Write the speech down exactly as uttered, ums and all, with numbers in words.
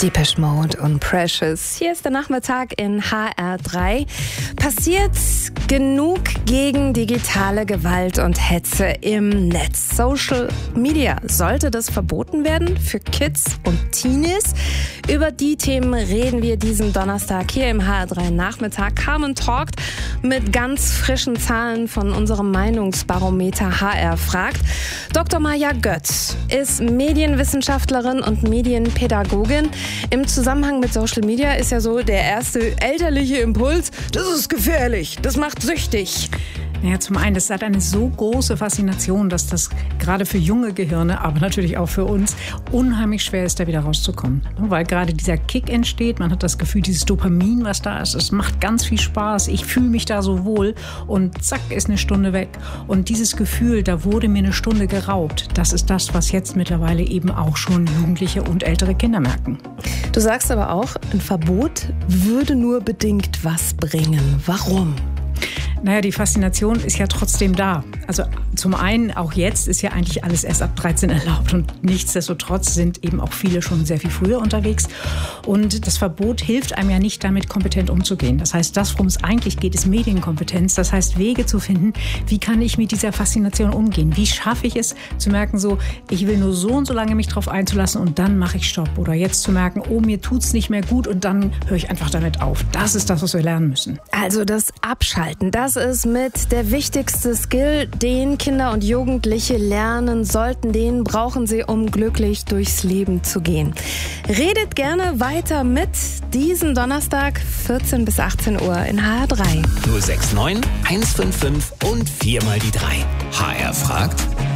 Depeche Mode und Precious. Hier ist der Nachmittag in H R drei. Passiert genug gegen digitale Gewalt und Hetze im Netz? Social Media, sollte das verboten werden für Kids und Teenies? Über die Themen reden wir diesen Donnerstag hier im H R drei Nachmittag. Carmen talkt mit ganz frischen Zahlen von unserem Meinungsbarometer H R fragt. Doktor Maja Götz ist Medienwissenschaftlerin und Medienpädagogin. Im Zusammenhang mit Social Media ist ja so der erste elterliche Impuls: Das ist gefährlich, das macht süchtig. Ja, zum einen, das hat eine so große Faszination, dass das gerade für junge Gehirne, aber natürlich auch für uns, unheimlich schwer ist, da wieder rauszukommen. Weil gerade dieser Kick entsteht, man hat das Gefühl, dieses Dopamin, was da ist, es macht ganz viel Spaß, ich fühle mich da so wohl und zack, ist eine Stunde weg. Und dieses Gefühl, da wurde mir eine Stunde geraubt, das ist das, was jetzt mittlerweile eben auch schon Jugendliche und ältere Kinder merken. Du sagst aber auch, ein Verbot würde nur bedingt was bringen. Warum? Naja, die Faszination ist ja trotzdem da. Also zum einen, auch jetzt ist ja eigentlich alles erst ab dreizehn erlaubt und nichtsdestotrotz sind eben auch viele schon sehr viel früher unterwegs. Und das Verbot hilft einem ja nicht, damit kompetent umzugehen. Das heißt, das, worum es eigentlich geht, ist Medienkompetenz. Das heißt, Wege zu finden, wie kann ich mit dieser Faszination umgehen? Wie schaffe ich es zu merken, so, ich will nur so und so lange mich drauf einzulassen und dann mache ich Stopp. Oder jetzt zu merken, oh, mir tut's nicht mehr gut und dann höre ich einfach damit auf. Das ist das, was wir lernen müssen. Also das Abschalten, das ist mit der wichtigste Skill, den Kinder und Jugendliche lernen sollten. Den brauchen sie, um glücklich durchs Leben zu gehen. Redet gerne weiter mit diesen Donnerstag vierzehn bis achtzehn Uhr in H R drei. null sechs neun, eins fünf fünf und vier mal die drei. H R fragt,